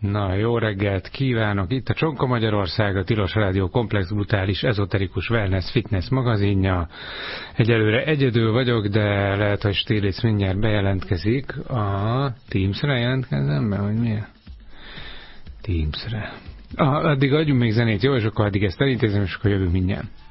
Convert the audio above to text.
Na, jó reggelt kívánok! Itt a Csonka Magyarország, a Tilos Rádió komplex, brutális, ezoterikus wellness fitness magazinja. Egyelőre egyedül vagyok, de lehet, hogy Stilic mindjárt bejelentkezik. A Teams-re jelentkezem be, vagy mi? Teams-re. Addig adjunk még zenét, jó? És akkor addig ezt elintézem, és akkor jövünk mindjárt.